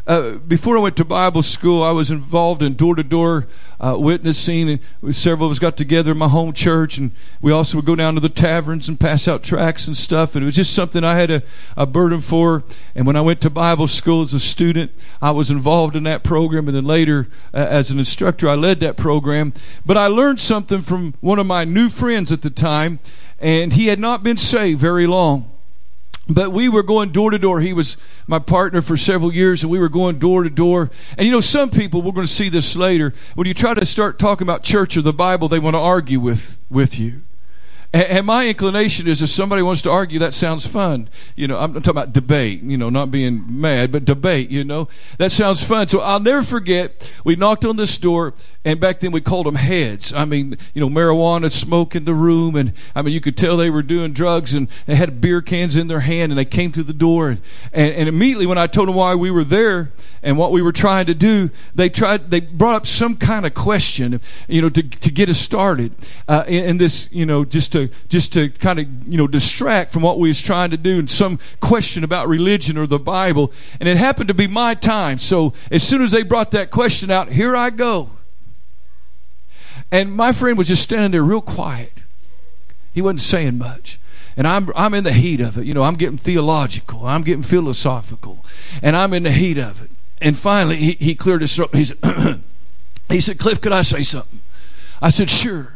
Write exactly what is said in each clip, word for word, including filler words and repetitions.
uh, before I went to Bible school, I was involved in door-to-door uh, witnessing. And several of us got together in my home church, and we also would go down to the taverns and pass out tracts and stuff. And it was just something I had a, a burden for. And when I went to Bible school as a student, I was involved in that program. And then later, uh, as an instructor, I led that program. But I learned something from one of my new friends at the time, and he had not been saved very long. But we were going door to door. He was my partner for several years, and we were going door to door. And you know, some people, we're going to see this later, when you try to start talking about church or the Bible, they want to argue with, with you. And my inclination is, if somebody wants to argue, that sounds fun. You know, I'm talking about debate, you know, not being mad, but debate, you know. That sounds fun. So I'll never forget, we knocked on this door, and back then we called them heads. I mean, you know, marijuana smoke in the room, and I mean, you could tell they were doing drugs, and they had beer cans in their hand, and they came to the door. And, and, and immediately when I told them why we were there and what we were trying to do, they tried, they brought up some kind of question, you know, to, to get us started, uh, in, in this, you know, just to, just to kind of, you know, distract from what we was trying to do, and some question about religion or the Bible. And it happened to be my time. So as soon as they brought that question out, here I go. And my friend was just standing there real quiet. He wasn't saying much. And I'm I'm in the heat of it. You know, I'm getting theological. I'm getting philosophical. And I'm in the heat of it. And finally, he, he cleared his throat. He said, he said, Cliff, could I say something? I said, sure.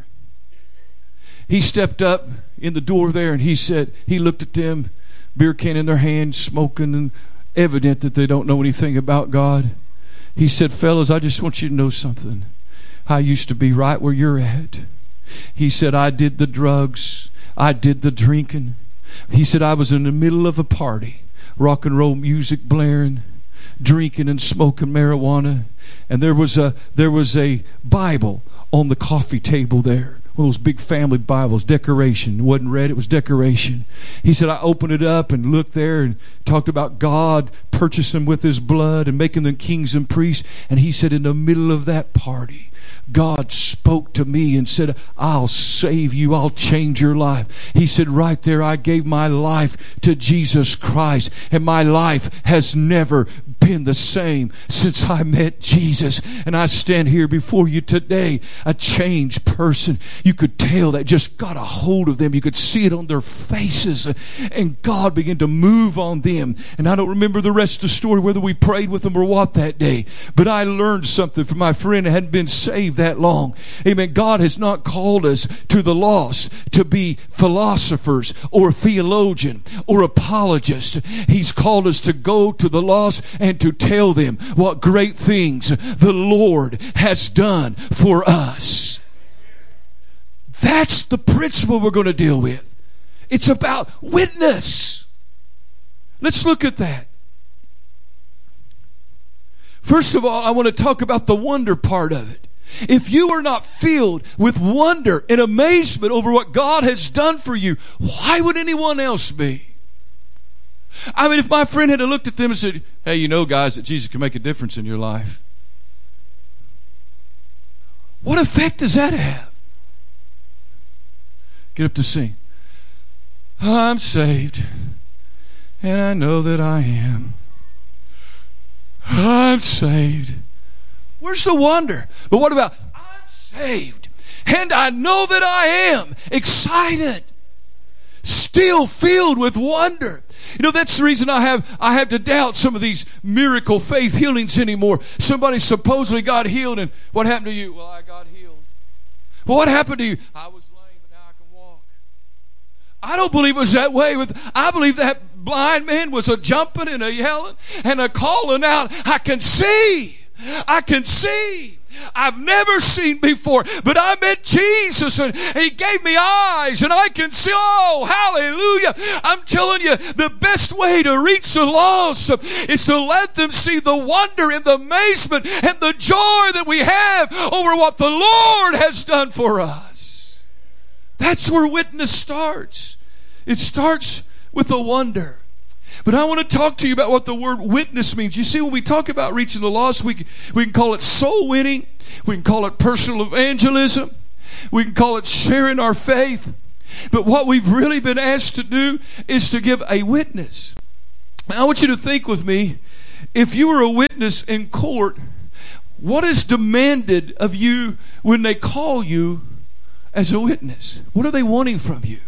He stepped up in the door there, and he said, he looked at them, beer can in their hand, smoking, and evident that they don't know anything about God. He said, fellas, I just want you to know something. I used to be right where you're at. He said, I did the drugs. I did the drinking. He said, I was in the middle of a party, rock and roll music blaring, drinking and smoking marijuana. And there was a, there was a Bible on the coffee table there. One of those big family Bibles, decoration. It wasn't red, it was decoration. He said, I opened it up and looked there and talked about God purchasing with His blood and making them kings and priests. And he said, in the middle of that party, God spoke to me and said, I'll save you. I'll change your life. He said, right there, I gave my life to Jesus Christ. And my life has never been the same since I met Jesus. And I stand here before you today, a changed person. You could tell that just got a hold of them. You could see it on their faces. And God began to move on them. And I don't remember the rest of the story, whether we prayed with them or what that day. But I learned something from my friend who hadn't been saved that long. Amen. God has not called us to the lost to be philosophers or theologian or apologists. He's called us to go to the lost and to tell them what great things the Lord has done for us. That's the principle we're going to deal with. It's about witness. Let's look at that. First of all, I want to talk about the wonder part of it. If you are not filled with wonder and amazement over what God has done for you, why would anyone else be? I mean, if my friend had looked at them and said, hey, you know, guys, that Jesus can make a difference in your life. What effect does that have? Get up to sing. I'm saved, and I know that I am. I'm saved. Where's the wonder? But what about, I'm saved, and I know that I am. Excited. Still filled with wonder. You know, that's the reason I have I have to doubt some of these miracle faith healings anymore. Somebody supposedly got healed, and what happened to you? Well, I got healed. Well, what happened to you? I was lame, but now I can walk. I don't believe it was that way. With I believe that blind man was a jumping and a yelling and a calling out, I can see. I can see. I've never seen before, but I met Jesus and He gave me eyes and I can see. Oh, hallelujah. I'm telling you, the best way to reach the lost is to let them see the wonder and the amazement and the joy that we have over what the Lord has done for us. That's where witness starts. It starts with a wonder. But I want to talk to you about what the word witness means. You see, when we talk about reaching the lost, we, we can call it soul winning. We can call it personal evangelism. We can call it sharing our faith. But what we've really been asked to do is to give a witness. Now, I want you to think with me. if you were a witness in court, what is demanded of you when they call you as a witness? What are they wanting from you?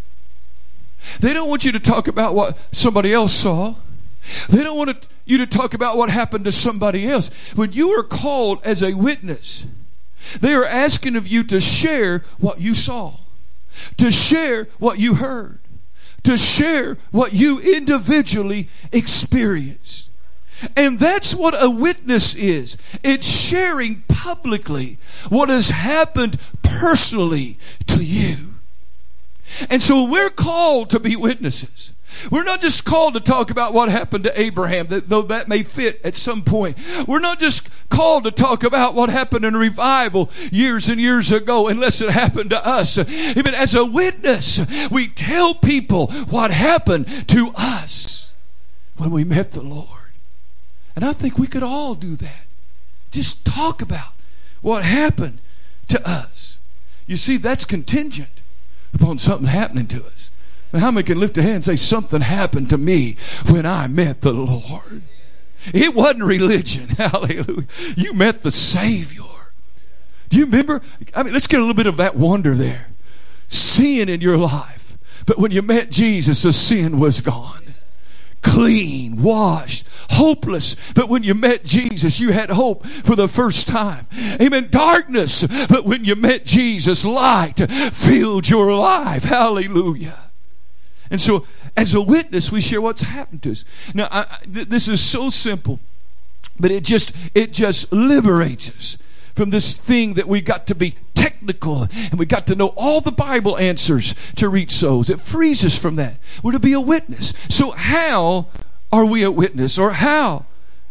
They don't want you to talk about what somebody else saw. They don't want you to talk about what happened to somebody else. When you are called as a witness, they are asking of you to share what you saw, to share what you heard, to share what you individually experienced. And that's what a witness is. It's sharing publicly what has happened personally to you. And so we're called to be witnesses. We're not just called to talk about what happened to Abraham, though that may fit at some point. We're not just called to talk about what happened in revival years and years ago, unless it happened to us. Even as a witness, we tell people what happened to us when we met the Lord. And I think we could all do that. Just talk about what happened to us. You see, that's contingent upon something happening to us. Now, how many can lift a hand and say, something happened to me when I met the Lord? It wasn't religion. Hallelujah. You met the Savior. Do you remember? I mean, let's get a little bit of that wonder there. Sin in your life. But when you met Jesus, the sin was gone. Clean, washed, hopeless. But when you met Jesus, you had hope for the first time. Amen. Darkness. But when you met Jesus, light filled your life. Hallelujah. And so, as a witness, we share what's happened to us. Now, I, th- this is so simple, but it just it just liberates us from this thing that we got to be technical and we got to know all the Bible answers to reach souls. It frees us from that. We're to be a witness. So, how are we a witness, or how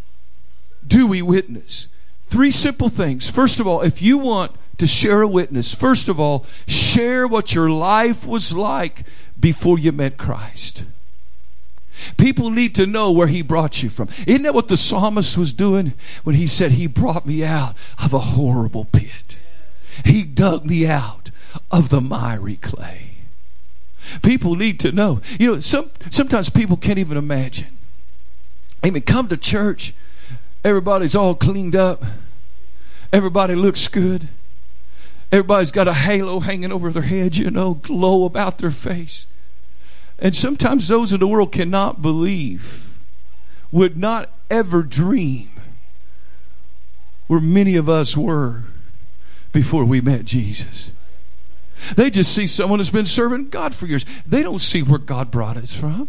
do we witness? Three simple things. First of all, if you want to share a witness, first of all, share what your life was like before you met Christ. People need to know where He brought you from. Isn't that what the psalmist was doing when he said, He brought me out of a horrible pit? He dug me out of the miry clay. People need to know. You know, some sometimes people can't even imagine. Amen. Come to church. Everybody's all cleaned up. Everybody looks good. Everybody's got a halo hanging over their head, you know, glow about their face. And sometimes those in the world cannot believe, would not ever dream where many of us were before we met Jesus. They just see someone who's been serving God for years. They don't see where God brought us from.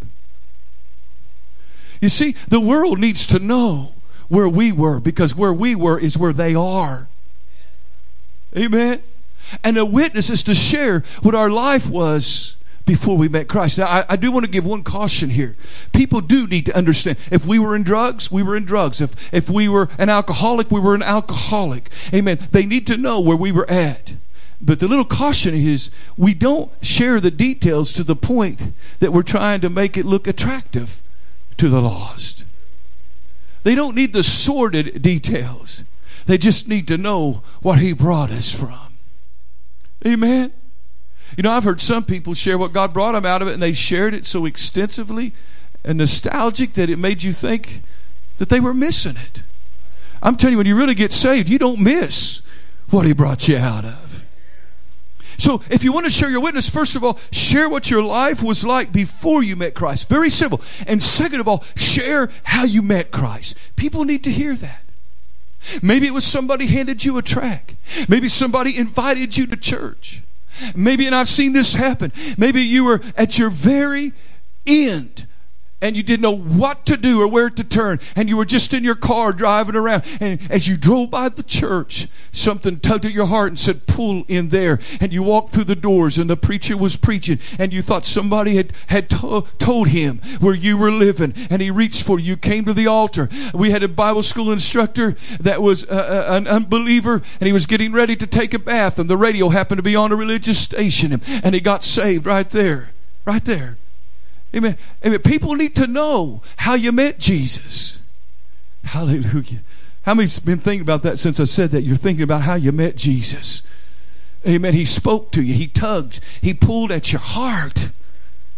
You see, the world needs to know where we were, because where we were is where they are. Amen. And a witness is to share what our life was before we met Christ. Now, I, I do want to give one caution here. People do need to understand. If we were in drugs, we were in drugs. If if we were an alcoholic, we were an alcoholic. Amen. They need to know where we were at. But the little caution is, we don't share the details to the point that we're trying to make it look attractive to the lost. They don't need the sordid details. They just need to know what He brought us from. Amen. You know, I've heard some people share what God brought them out of it, and they shared it so extensively and nostalgic that it made you think that they were missing it. I'm telling you, when you really get saved, you don't miss what He brought you out of. So if you want to share your witness, first of all, share what your life was like before you met Christ. Very simple. And second of all, share how you met Christ. People need to hear that. Maybe it was somebody handed you a tract. Maybe somebody invited you to church. Maybe, and I've seen this happen, maybe you were at your very end and you didn't know what to do or where to turn, and you were just in your car driving around, and as you drove by the church, something tugged at your heart and said, pull in there. And you walked through the doors and the preacher was preaching, and you thought somebody had, had to- told him where you were living, and he reached for you. You came to the altar. We had a Bible school instructor that was uh, an unbeliever, and he was getting ready to take a bath, and the radio happened to be on a religious station, and he got saved right there. Right there. Amen. Amen. People need to know how you met Jesus. Hallelujah. How many's been thinking about that since I said that? You're thinking about how you met Jesus. Amen. He spoke to you. He tugged. He pulled at your heart.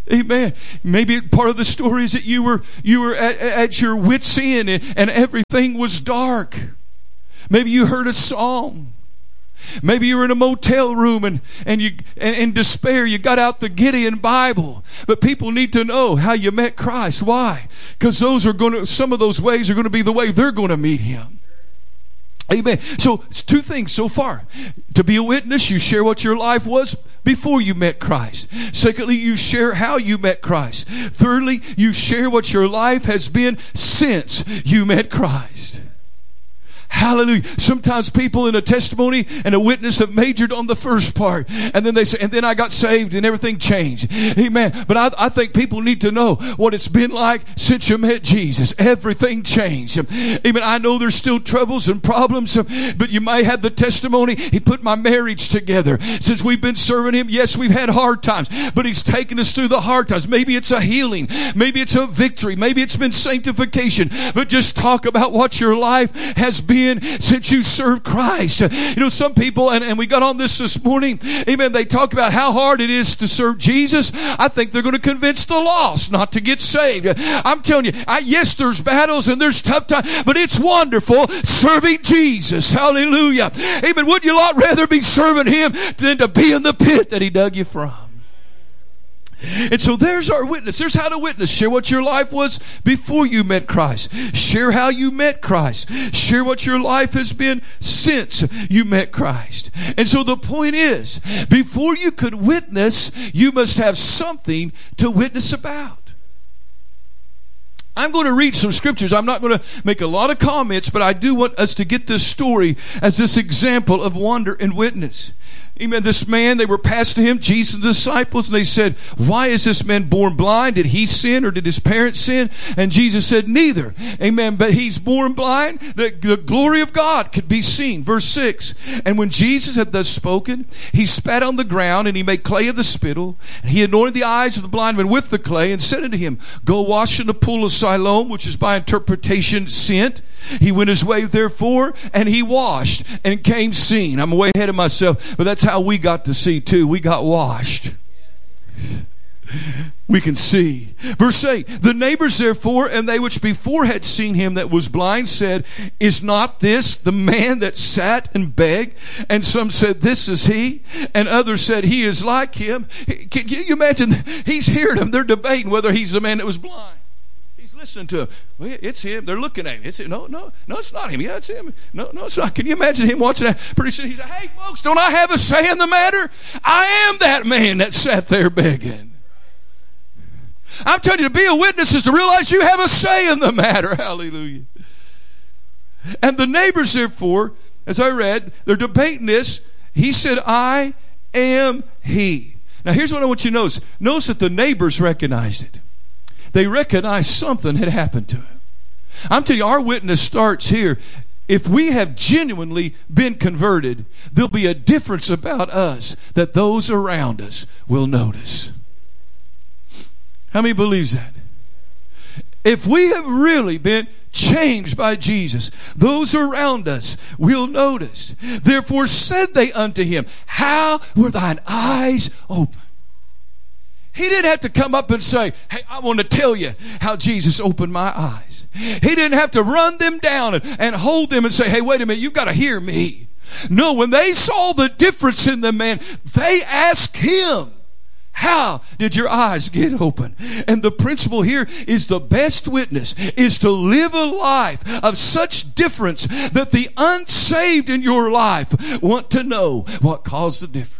Amen. Maybe part of the story is that you were you were at, at your wit's end and, and everything was dark. Maybe you heard a song. Maybe you were in a motel room and, and you and in despair you got out the Gideon Bible. But people need to know how you met Christ. Why? Because those are going to some of those ways are going to be the way they're going to meet Him. Amen. So it's two things so far. To be a witness, you share what your life was before you met Christ. Secondly, you share how you met Christ. Thirdly, you share what your life has been since you met Christ. Hallelujah. Sometimes people in a testimony and a witness have majored on the first part. And then they say, and then I got saved and everything changed. Amen. But I, I think people need to know what it's been like since you met Jesus. Everything changed. Amen. I know there's still troubles and problems, but you may have the testimony. He put my marriage together. Since we've been serving Him, yes, we've had hard times, but He's taken us through the hard times. Maybe it's a healing. Maybe it's a victory. Maybe it's been sanctification. But just talk about what your life has been since you served Christ. You know, some people, and, and we got on this this morning, amen, they talk about how hard it is to serve Jesus. I think they're going to convince the lost not to get saved. I'm telling you, I, yes, there's battles and there's tough times, but it's wonderful serving Jesus. Hallelujah. Amen. Wouldn't you a lot rather be serving Him than to be in the pit that He dug you from? And so there's our witness. There's how to witness. Share what your life was before you met Christ. Share how you met Christ. Share what your life has been since you met Christ. And so the point is, before you could witness, you must have something to witness about. I'm going to read some scriptures. I'm not going to make a lot of comments, but I do want us to get this story as this example of wonder and witness. Amen. This man, they were passed to him, Jesus and the disciples, and they said, why is this man born blind? Did he sin or did his parents sin? And Jesus said, neither. Amen. But he's born blind that the glory of God could be seen. Verse six. And when Jesus had thus spoken, he spat on the ground and he made clay of the spittle. And he anointed the eyes of the blind man with the clay and said unto him, go wash in the pool of Siloam, which is by interpretation sent. He went his way therefore and he washed and came seeing. I'm way ahead of myself, but that's how we got to see too. We got washed. We can see. Verse eight. The neighbors therefore, and they which before had seen him that was blind, said, is not this the man that sat and begged? And some said, this is he. And others said, he is like him. Can you imagine? He's hearing them. They're debating whether he's the man that was blind. Listen to him. Well, it's him. They're looking at him. It's him. No, no, no, it's not him. Yeah, it's him. No, no, it's not. Can you imagine him watching that? Pretty soon he said, hey, folks, don't I have a say in the matter? I am that man that sat there begging. I'm telling you, to be a witness is to realize you have a say in the matter. Hallelujah. And the neighbors, therefore, as I read, they're debating this. He said, I am he. Now, here's what I want you to notice. Notice that the neighbors recognized it. They recognized something had happened to him. I'm telling you, our witness starts here. If we have genuinely been converted, there'll be a difference about us that those around us will notice. How many believes that? If we have really been changed by Jesus, those around us will notice. Therefore said they unto him, how were thine eyes open? He didn't have to come up and say, hey, I want to tell you how Jesus opened my eyes. He didn't have to run them down and, and hold them and say, hey, wait a minute, you've got to hear me. No, when they saw the difference in the man, they asked him, how did your eyes get open? And the principle here is the best witness is to live a life of such difference that the unsaved in your life want to know what caused the difference.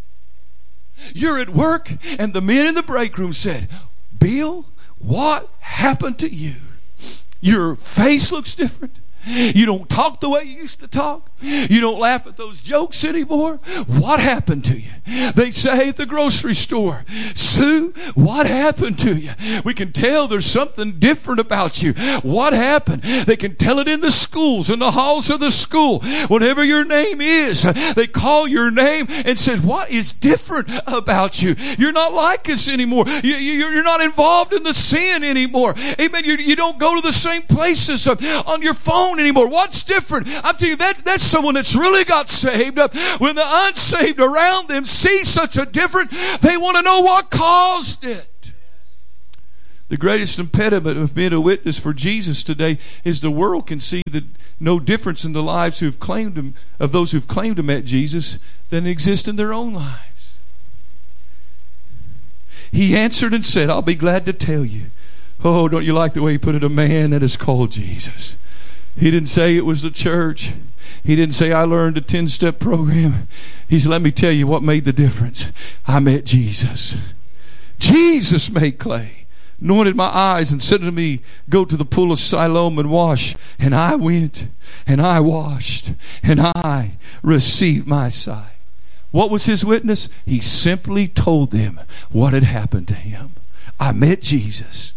You're at work and the men in the break room said, Bill, what happened to you? Your face looks different. You don't talk the way you used to talk. You don't laugh at those jokes anymore. What happened to you? They say at the grocery store, Sue, what happened to you? We can tell there's something different about you. What happened? They can tell it in the schools, in the halls of the school. Whatever your name is, they call your name and says, what is different about you? You're not like us anymore. You, you, you're not involved in the sin anymore. Amen. You, you don't go to the same places on your phone anymore. What's different? I'm telling you, that, that's someone that's really got saved. When the unsaved around them see such a difference, they want to know what caused it. The greatest impediment of being a witness for Jesus today is the world can see that no difference in the lives who've claimed him, of those who've claimed to met Jesus than exist in their own lives. He answered and said, I'll be glad to tell you. Oh, don't you like the way he put it? A man that is called Jesus. He didn't say it was the church. He didn't say I learned a ten-step program. He said, let me tell you what made the difference. I met Jesus. Jesus made clay, anointed my eyes, and said to me, go to the pool of Siloam and wash. And I went and I washed and I received my sight. What was his witness? He simply told them what had happened to him. I met Jesus.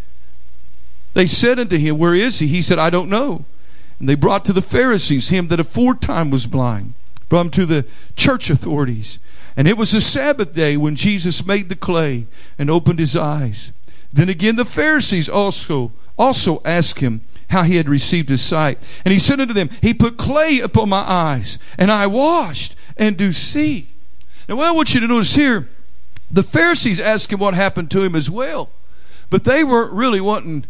They said unto him, where is he? He said, I don't know. And they brought to the Pharisees him that aforetime was blind. Brought him to the church authorities. And it was the Sabbath day when Jesus made the clay and opened his eyes. Then again the Pharisees also also asked him how he had received his sight. And he said unto them, he put clay upon my eyes, and I washed, and do see. Now what I want you to notice here, the Pharisees asked him what happened to him as well. But they weren't really wanting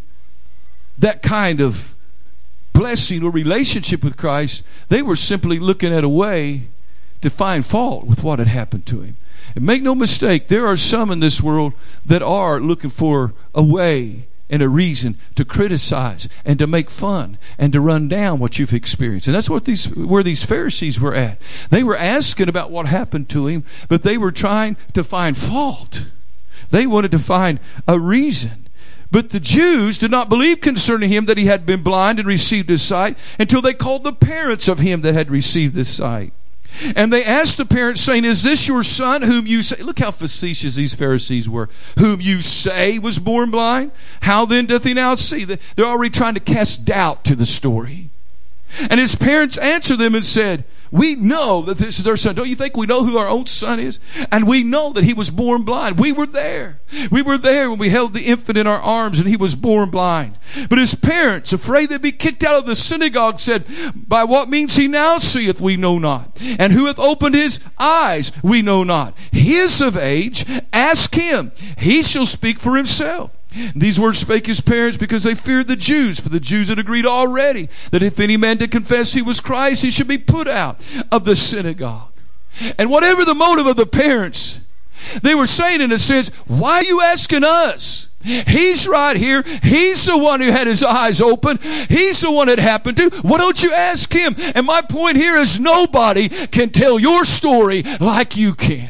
that kind of blessing or relationship with Christ. They were simply looking at a way to find fault with what had happened to him. And make no mistake, there are some in this world that are looking for a way and a reason to criticize and to make fun and to run down what you've experienced. And that's what these where these Pharisees were at. They were asking about what happened to him, but they were trying to find fault. They wanted to find a reason. But the Jews did not believe concerning him that he had been blind and received his sight until they called the parents of him that had received his sight. And they asked the parents, saying, is this your son whom you say... Look how facetious these Pharisees were. Whom you say was born blind? How then doth he now see? They're already trying to cast doubt to the story. And his parents answered them and said, we know that this is their son. Don't you think we know who our own son is? And we know that he was born blind. We were there. We were there when we held the infant in our arms and he was born blind. But his parents, afraid they'd be kicked out of the synagogue, said, by what means he now seeth, we know not. And who hath opened his eyes, we know not. He is of age. Ask him. He shall speak for himself. These words spake his parents because they feared the Jews. For the Jews had agreed already that if any man did confess he was Christ, he should be put out of the synagogue. And whatever the motive of the parents, they were saying in a sense, why are you asking us? He's right here. He's the one who had his eyes open. He's the one it happened to. Why don't you ask him? And my point here is nobody can tell your story like you can.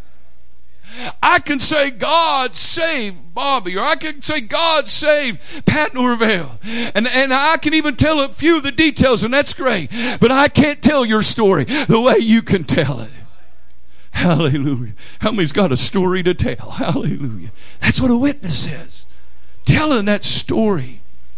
I can say God saved Bobby, or I can say God saved Pat Norvell. And, and I can even tell a few of the details, and that's great. But I can't tell your story the way you can tell it. Hallelujah. How many's got a story to tell? Hallelujah. That's what a witness is. Telling that story.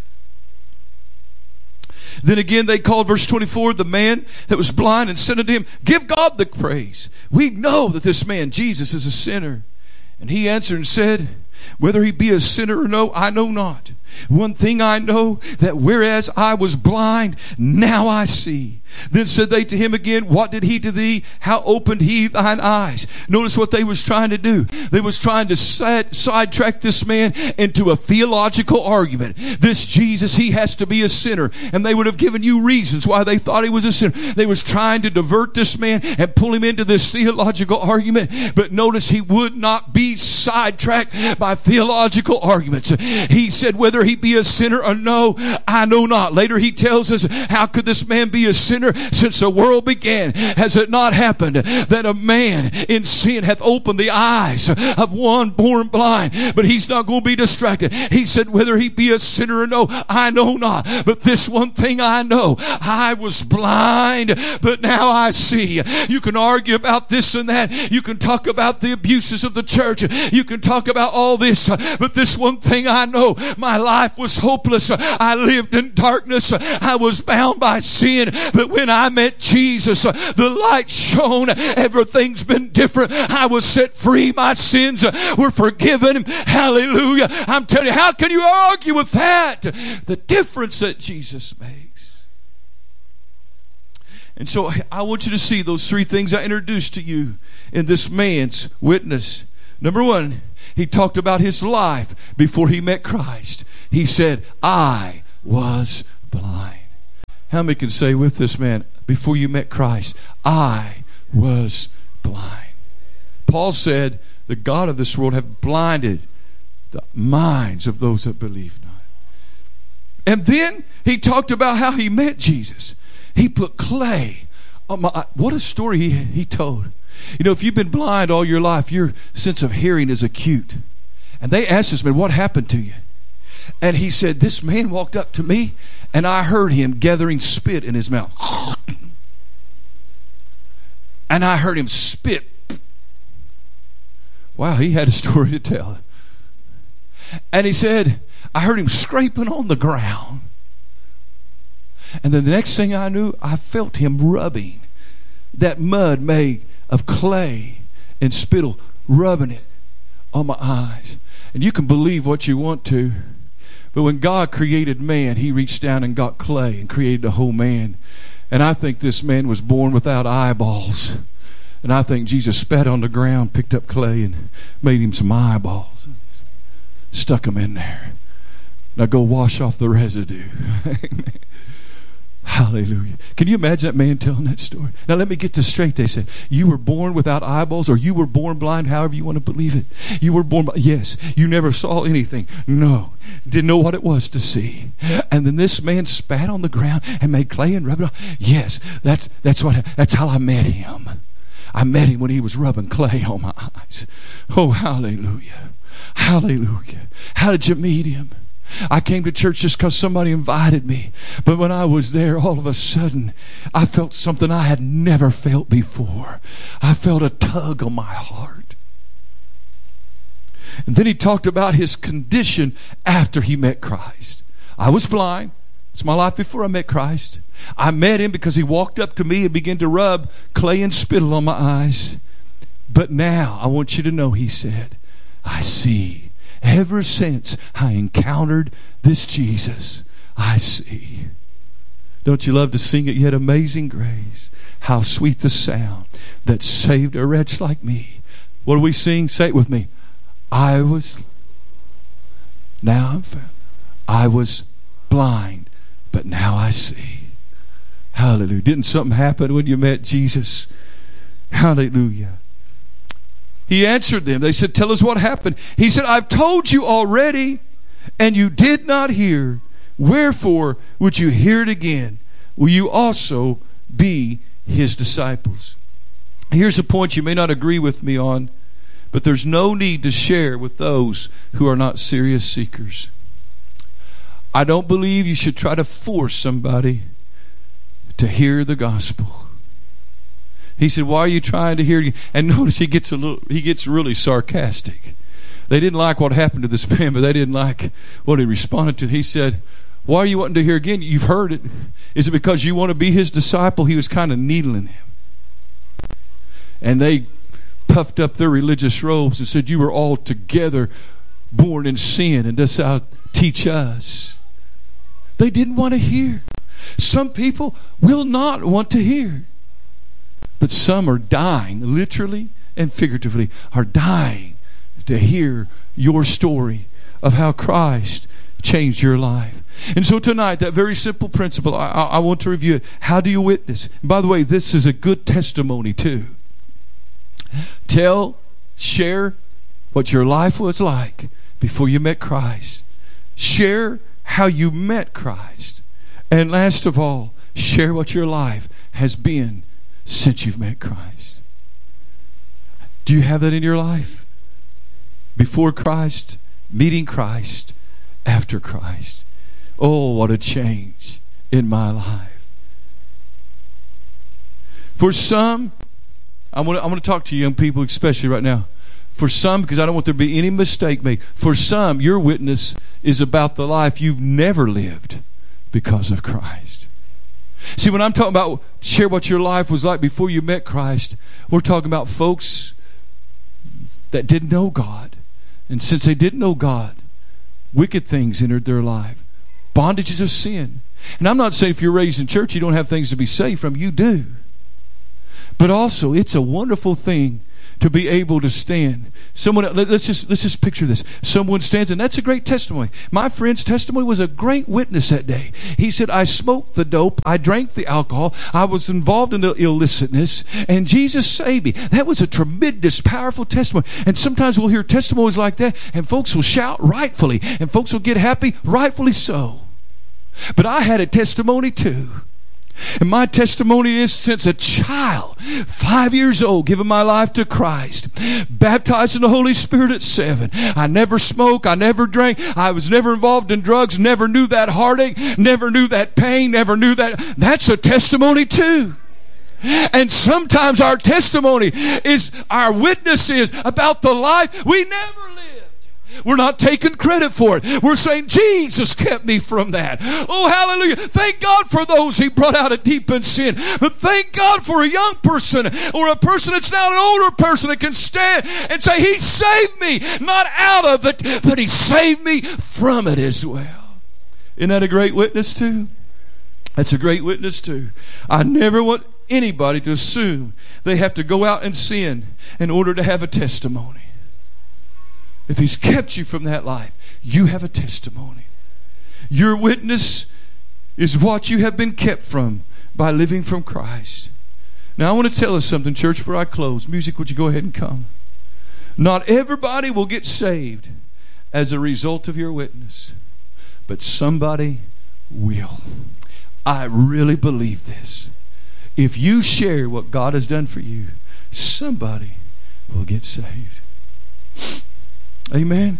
Then again they called, verse twenty-four, the man that was blind and said unto him, give God the praise. We know that this man, Jesus, is a sinner. And he answered and said, whether he be a sinner or no, I know not. One thing I know, that whereas I was blind, now I see. Then said they to him again, what did he to thee? How opened he thine eyes? Notice what they was trying to do. They was trying to side, sidetrack this man into a theological argument. This Jesus, he has to be a sinner. And they would have given you reasons why they thought he was a sinner. They was trying to divert this man and pull him into this theological argument. But notice he would not be sidetracked by theological arguments. He said, whether he be a sinner or no, I know not. Later he tells us, how could this man be a sinner? Since the world began, has it not happened that a man in sin hath opened the eyes of one born blind? But he's not going to be distracted. He said, whether he be a sinner or no, I know not. But this one thing I know, I was blind, but now I see. You can argue about this and that. You can talk about the abuses of the church. You can talk about all this. But this one thing I know, my life was hopeless. I lived in darkness. I was bound by sin. But when I met Jesus, the light shone. Everything's been different. I was set free. My sins were forgiven. Hallelujah. I'm telling you, how can you argue with that? The difference that Jesus makes. And so I want you to see those three things I introduced to you in this man's witness Number one, he talked about his life before he met Christ. He said, I was blind. How many can say with this man, before you met Christ, I was blind? Paul said, the God of this world have blinded the minds of those that believe not. And then he talked about how he met Jesus. He put clay on my, what a story he, he told. You know, if you've been blind all your life, your sense of hearing is acute. And they asked this man, what happened to you? And he said, this man walked up to me and I heard him gathering spit in his mouth. And I heard him spit. Wow, he had a story to tell. And he said, I heard him scraping on the ground. And then the next thing I knew, I felt him rubbing that mud made of clay and spittle, rubbing it on my eyes. And you can believe what you want to, but when God created man, he reached down and got clay and created the whole man. And I think this man was born without eyeballs. And I think Jesus spat on the ground, picked up clay, and made him some eyeballs. Stuck them in there. Now go wash off the residue. Amen. Hallelujah. Can you imagine that man telling that story? Now let me get this straight. They said, you were born without eyeballs, or you were born blind, however you want to believe it. You were born blind. Yes. You never saw anything. No. Didn't know what it was to see. And then this man spat on the ground and made clay and rubbed it off. Yes. That's, that's what, that's how I met him. I met him when he was rubbing clay on my eyes. Oh, hallelujah. Hallelujah. How did you meet him? I came to church just because somebody invited me. But when I was there, all of a sudden, I felt something I had never felt before. I felt a tug on my heart. And then he talked about his condition after he met Christ. I was blind. It's my life before I met Christ. I met him because he walked up to me and began to rub clay and spittle on my eyes. But now, I want you to know, he said, I see. Ever since I encountered this Jesus, I see. Don't you love to sing it? Yet amazing grace, how sweet the sound that saved a wretch like me. What do we sing? Say it with me. I was, now I'm found. I was blind, but now I see. Hallelujah. Didn't something happen when you met Jesus? Hallelujah. He answered them. They said, tell us what happened. He said, I've told you already, and you did not hear. Wherefore would you hear it again? Will you also be his disciples? Here's a point you may not agree with me on, but there's no need to share with those who are not serious seekers. I don't believe you should try to force somebody to hear the gospel. He said, why are you trying to hear you? And notice he gets a little, he gets really sarcastic. They didn't like what happened to this man, but they didn't like what he responded to. He said, why are you wanting to hear again? You've heard it. Is it because you want to be his disciple? He was kind of needling him. And they puffed up their religious robes and said, you were all together born in sin, and that's how teach us. They didn't want to hear. Some people will not want to hear. But some are dying, literally and figuratively, are dying to hear your story of how Christ changed your life. And so tonight, that very simple principle, I, I, I want to review it. How do you witness? And by the way, this is a good testimony too. Tell, share what your life was like before you met Christ. Share how you met Christ. And last of all, share what your life has been since you've met Christ. Do you have that in your life? Before Christ, meeting Christ, after Christ. Oh, what a change in my life. For some, I'm going to, I'm going to talk to young people especially right now. For some, because I don't want there to be any mistake made. For some, your witness is about the life you've never lived because of Christ. See, when I'm talking about share what your life was like before you met Christ, we're talking about folks that didn't know God. And since they didn't know God, wicked things entered their life. Bondages of sin. And I'm not saying if you're raised in church you don't have things to be saved from. You do. But also, it's a wonderful thing to be able to stand. Someone, let, let's just let's just picture this. Someone stands, and that's a great testimony. My friend's testimony was a great witness that day. He said, I smoked the dope, I drank the alcohol, I was involved in the illicitness, and Jesus saved me. That was a tremendous, powerful testimony. And sometimes we'll hear testimonies like that, and folks will shout rightfully, and folks will get happy rightfully so. But I had a testimony too. And my testimony is, since a child, five years old, giving my life to Christ, baptized in the Holy Spirit at seven. I never smoked, I never drank, I was never involved in drugs, never knew that heartache, never knew that pain, never knew that. That's a testimony too. And sometimes our testimony is, our witness is about the life we never lived. We're not taking credit for it. We're saying, Jesus kept me from that. Oh, hallelujah. Thank God for those He brought out of deep in sin. But thank God for a young person or a person that's now an older person that can stand and say, He saved me, not out of it, but He saved me from it as well. Isn't that a great witness too? That's a great witness too. I never want anybody to assume they have to go out and sin in order to have a testimony. If He's kept you from that life, you have a testimony. Your witness is what you have been kept from by living from Christ. Now I want to tell us something, church, before I close. Music, would you go ahead and come? Not everybody will get saved as a result of your witness, but somebody will. I really believe this. If you share what God has done for you, somebody will get saved. Amen.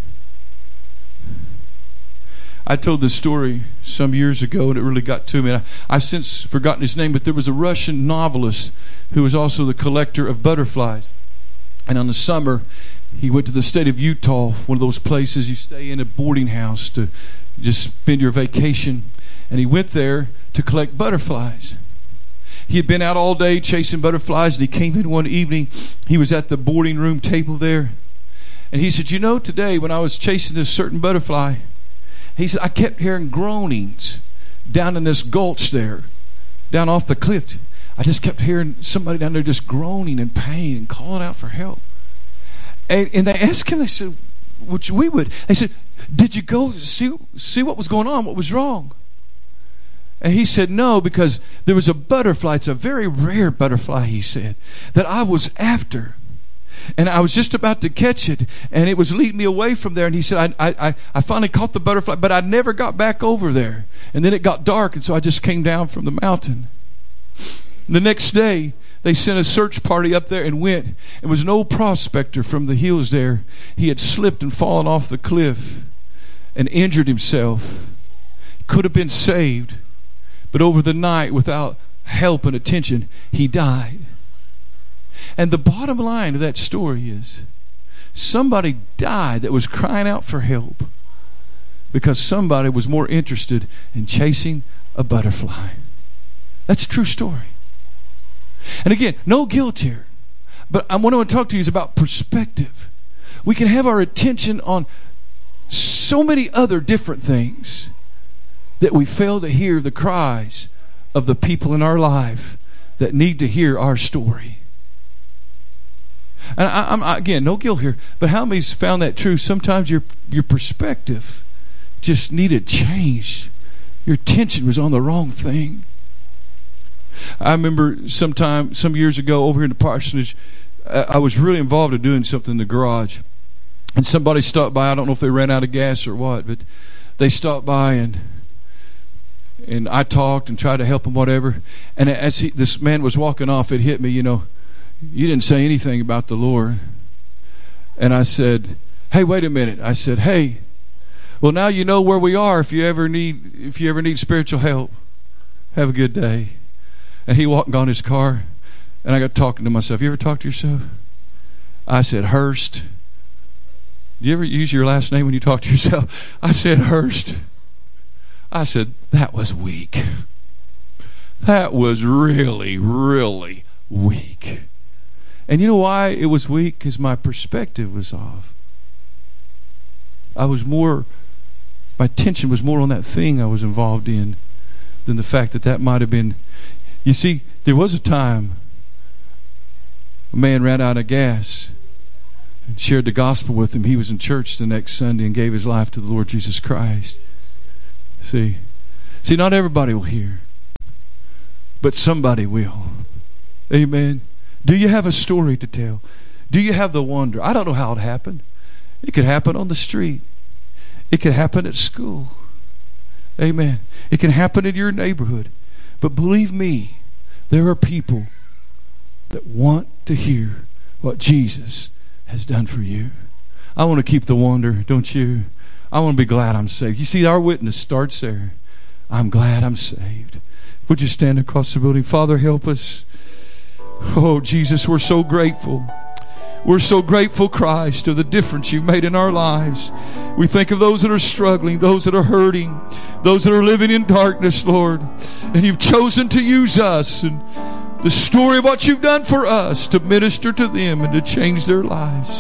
I told this story some years ago, and it really got to me. I, I've since forgotten his name, but there was a Russian novelist who was also the collector of butterflies. And on the summer, he went to the state of Utah, one of those places you stay in a boarding house to just spend your vacation. And he went there to collect butterflies. He had been out all day chasing butterflies, and he came in one evening. He was at the boarding room table there. And he said, you know, today when I was chasing this certain butterfly, he said, I kept hearing groanings down in this gulch there, down off the cliff. I just kept hearing somebody down there just groaning in pain and calling out for help. And, and they asked him, they said, which we would, they said, did you go see, see what was going on? What was wrong? And he said, no, because there was a butterfly. It's a very rare butterfly, he said, that I was after. And I was just about to catch it, and it was leading me away from there. And he said, I, I, I finally caught the butterfly, but I never got back over there. And then it got dark, and so I just came down from the mountain. The next day, they sent a search party up there and went. It was an old prospector from the hills there. He had slipped and fallen off the cliff and injured himself. Could have been saved, but over the night, without help and attention, he died. And the bottom line of that story is, somebody died that was crying out for help because somebody was more interested in chasing a butterfly. That's a true story. And again, no guilt here. But I want to talk to you is about perspective. We can have our attention on so many other different things that we fail to hear the cries of the people in our life that need to hear our story. And I, I'm again, no guilt here, but how many's found that true? Sometimes your your perspective just needed changed. Your attention was on the wrong thing. I remember sometime some years ago over here in the parsonage, I was really involved in doing something in the garage, and somebody stopped by. I don't know if they ran out of gas or what, but they stopped by and and I talked and tried to help them, whatever. And as he, this man was walking off, it hit me, you know. You didn't say anything about the Lord. And I said, hey, wait a minute. I said, hey, well, now you know where we are if you ever need if you ever need spiritual help. Have a good day. And he walked on his car, and I got talking to myself. You ever talk to yourself? I said, Hurst. Do you ever use your last name when you talk to yourself? I said, Hurst. I said, that was weak. That was really, really weak. And you know why it was weak? Because my perspective was off. I was more, my attention was more on that thing I was involved in than the fact that that might have been. You see, there was a time man ran out of gas and shared the gospel with him. He was in church the next Sunday and gave his life to the Lord Jesus Christ. See, see, not everybody will hear, but somebody will. Amen. Do you have a story to tell? Do you have the wonder? I don't know how it happened. It could happen on the street. It could happen at school. Amen. It can happen in your neighborhood. But believe me, there are people that want to hear what Jesus has done for you. I want to keep the wonder, don't you? I want to be glad I'm saved. You see, our witness starts there. I'm glad I'm saved. Would you stand across the building? Father, help us. Oh, Jesus, we're so grateful. We're so grateful, Christ, of the difference you've made in our lives. We think of those that are struggling, those that are hurting, those that are living in darkness, Lord. And you've chosen to use us and the story of what you've done for us to minister to them and to change their lives.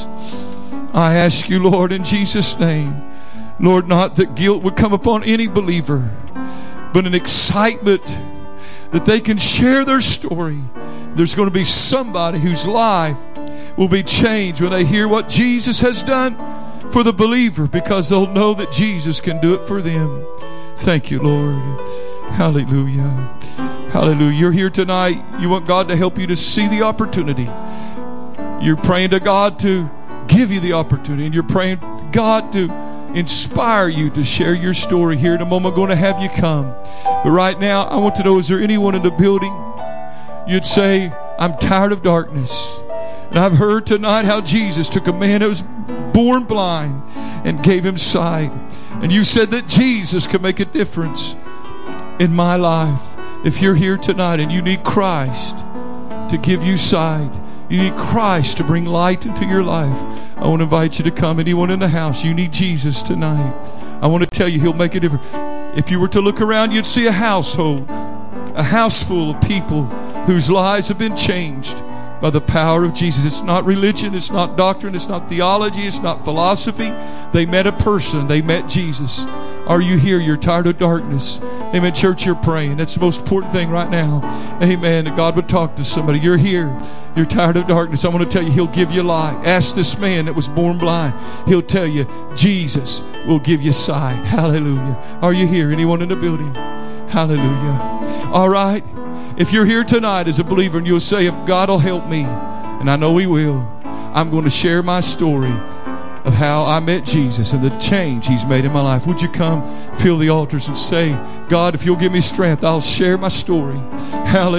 I ask you, Lord, in Jesus' name, Lord, not that guilt would come upon any believer, but an excitement that they can share their story. There's going to be somebody whose life will be changed when they hear what Jesus has done for the believer, because they'll know that Jesus can do it for them. Thank you, Lord. Hallelujah. Hallelujah. You're here tonight. You want God to help you to see the opportunity. You're praying to God to give you the opportunity, and you're praying God to inspire you to share your story. Here in a moment, I'm going to have you come. But right now, I want to know, is there anyone in the building you'd say, I'm tired of darkness? And I've heard tonight how Jesus took a man that was born blind and gave him sight. And you said that Jesus could make a difference in my life. If you're here tonight and you need Christ to give you sight, you need Christ to bring light into your life, I want to invite you to come. Anyone in the house, you need Jesus tonight. I want to tell you, He'll make a difference. If you were to look around, you'd see a household, a house full of people whose lives have been changed by the power of Jesus. It's not religion, it's not doctrine, it's not theology, it's not philosophy. They met a person, they met Jesus. Are you here? You're tired of darkness. Amen. Church, you're praying. That's the most important thing right now. Amen. That God would talk to somebody. You're here. You're tired of darkness. I want to tell you, He'll give you light. Ask this man that was born blind. He'll tell you, Jesus will give you sight. Hallelujah. Are you here? Anyone in the building? Hallelujah. All right. If you're here tonight as a believer and you'll say, if God will help me, and I know He will, I'm going to share my story of how I met Jesus and the change He's made in my life. Would you come fill the altars and say, God, if you'll give me strength, I'll share my story. Hallelujah.